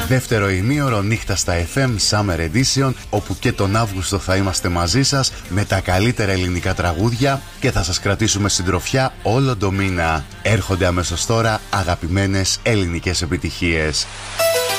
Δεύτερο ημίωρο νύχτα στα FM Summer Edition, όπου και τον Αύγουστο θα είμαστε μαζί σας με τα καλύτερα ελληνικά τραγούδια και θα σας κρατήσουμε συντροφιά όλο το μήνα. Έρχονται αμέσως τώρα αγαπημένες ελληνικές επιτυχίες.